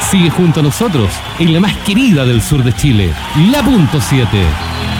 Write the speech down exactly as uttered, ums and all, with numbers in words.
Sigue junto a nosotros en la más querida del sur de Chile, La Punto siete.